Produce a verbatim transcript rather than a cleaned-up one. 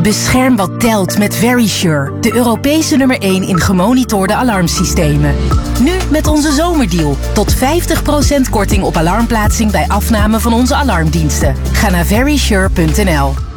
Bescherm wat telt met Verisure, de Europese nummer één in gemonitorde alarmsystemen. Nu met onze zomerdeal. Tot vijftig procent korting op alarmplaatsing bij afname van onze alarmdiensten. Ga naar verisure punt n l.